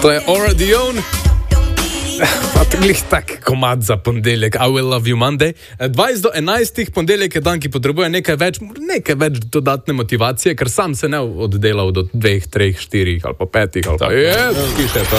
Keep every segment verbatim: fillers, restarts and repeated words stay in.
To je Aura Dion. Glih tak komad za ponedeljek, I Will Love You Monday. dvajset do enajstih ponedeljek je dan, ki potrebuje nekaj več, nekaj več dodatne motivacije, ker sam se ne oddelal do dveh, treh, štirih ali pa petih ali pa je, skiše to.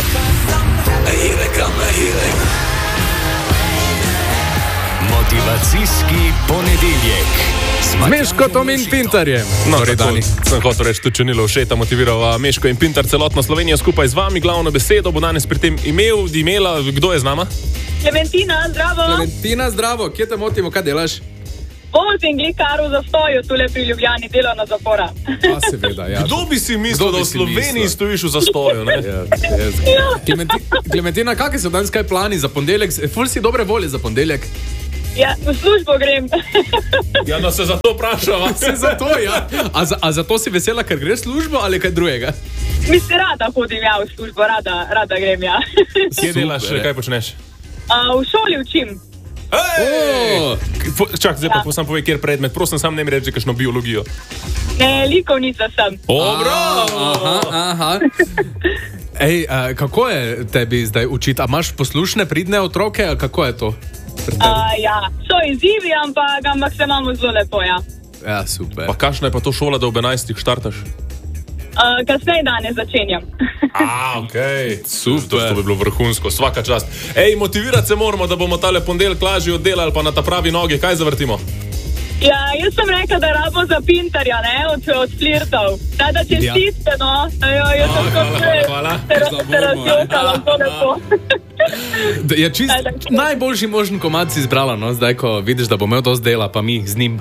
Motivacijski ponedeljek. Z Meškotom in Pintarjem. No, tako, sem hotel reči, tudi če Nilo Všeta motiviral Meško in Pintar celotno Slovenijo skupaj z vami. Glavno besedo bo danes pri tem imel, imela, kdo je z nama? Klementina, zdravo. Klementina, zdravo. Kje te motimo, kaj delaš? Vozim glikaru za stoju, tule pri Ljubljani, delovna zapora. A seveda, ja. Kdo bi si mislil, da v Sloveniji stojiš v zastoju, ne? Yes, yes. Klementi, Klementina, kakšni so danes kaj plani za ponedeljek? Ful si dobre volje za ponedeljek? Ja, v službo grem. Ja, no se zato vprašava. Se zato, ja. A, za, a zato si vesela, ker greš službo ali kaj drugega? Mislim, rada hodim ja v službo, rada, rada grem ja. Kje delaš, kaj počneš? A, v šoli učim. Ej! Oh! Čak, zdaj pa ja. Sam povej, kjer predmet. Prosim, sam ne mi reči kakšno biologijo. Ne, likovnica sem. O, bravo! Aha, aha. Ej, a, kako je tebi zdaj učiti? A imaš poslušne, pridne otroke, ali kako je to? A, ja, so izzivi, ampak, ampak se imamo zelo lepo, ja. Ja, super. Pa kakšna je pa to šola, da ob enajstih štartaš? Uh, kasneje danes začenjam. A, okej, okay. Super. To, to bi bilo vrhunsko, svaka čast. Ej, motivirati se moramo, da bomo tale ponedeljek lažje oddelali, pa na ta pravi nogi. Kaj zavrtimo? Ja, jaz sem rekel, da rabo za Pintarja, ne, od, od flirtov. Da, da čestitke, no. Jo, jaz sem kot že se razjokala, to lepo. Je čist najboljši možen komad si izbrala, no, zdaj, ko vidiš, da bo imel dosti dela, pa mi z njim.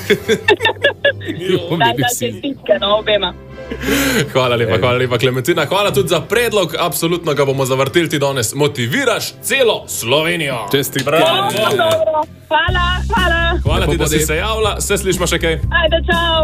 Da, da čestitke, no, obema. Hvala lepa, hvala lepa, Klementina. Hvala tudi za predlog, absolutno ga bomo zavrtili ti danes. Motiviraš celo Slovenijo. Čestitke. Dobro, dobro. Hvala, hvala. Hvala ti, da si se javila. Se slišimo še kaj? Ajde, čau.